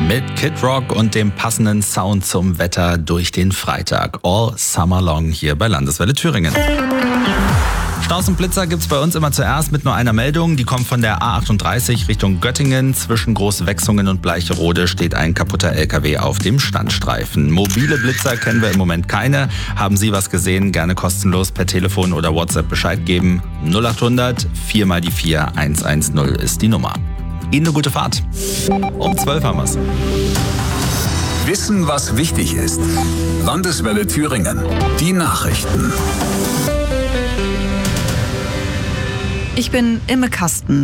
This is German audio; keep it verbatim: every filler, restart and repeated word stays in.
Mit Kid Rock und dem passenden Sound zum Wetter durch den Freitag. All summer long hier bei Landeswelle Thüringen. Staus und Blitzer gibt's bei uns immer zuerst mit nur einer Meldung. Die kommt von der A achtunddreißig Richtung Göttingen. Zwischen Großwechsungen und Bleicherode steht ein kaputter L K W auf dem Standstreifen. Mobile Blitzer kennen wir im Moment keine. Haben Sie was gesehen? Gerne kostenlos per Telefon oder WhatsApp Bescheid geben. null achthundert vier mal die vier eins eins null ist die Nummer. Ihnen eine gute Fahrt. Um zwölf haben wir's. Wissen, was wichtig ist. Landeswelle Thüringen. Die Nachrichten. Ich bin Imme Kasten.